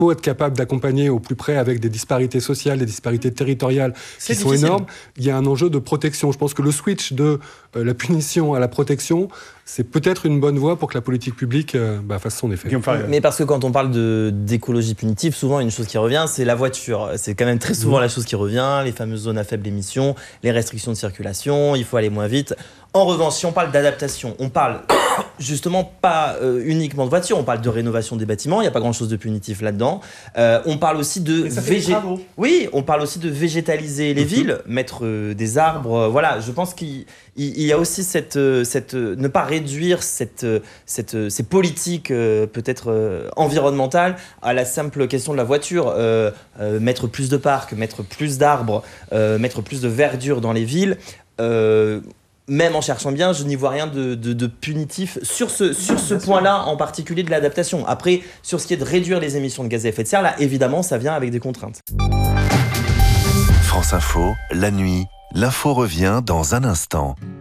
faut être capable d'accompagner au plus près avec des disparités sociales, des disparités territoriales qui sont énormes. Il y a un enjeu de protection. Je pense que le switch de la punition à la protection, c'est peut-être une bonne voie pour que la politique publique fasse son effet. Mais parce que quand on parle d'écologie punitive, souvent une chose qui revient, c'est la voiture. C'est quand même très souvent la chose qui revient, les fameuses zones à faible émission, les restrictions de circulation, il faut aller moins vite. En revanche, si on parle d'adaptation, on parle justement pas uniquement de voitures, on parle de rénovation des bâtiments, il n'y a pas grand-chose de punitif là-dedans. On parle aussi de on parle aussi de végétaliser les villes, mettre des arbres. Voilà, je pense qu'il y a aussi cette ne pas réduire ces politiques peut-être environnementales à la simple question de la voiture. Mettre plus de parcs, mettre plus d'arbres, mettre plus de verdure dans les villes. Même en cherchant bien, je n'y vois rien de punitif sur ce point-là en particulier de l'adaptation. Après, sur ce qui est de réduire les émissions de gaz à effet de serre, là, évidemment, ça vient avec des contraintes. France Info, la nuit, l'info revient dans un instant.